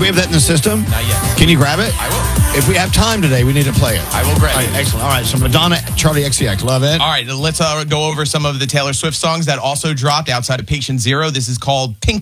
we have that in the system? Not yet. Can you grab it? I will. If we have time today, we need to play it. I will grab All it. right, excellent. All right, so Madonna, Charlie XCX, love it. All right, let's go over some of the Taylor Swift songs that also dropped outside of Patient Zero. This is called Pink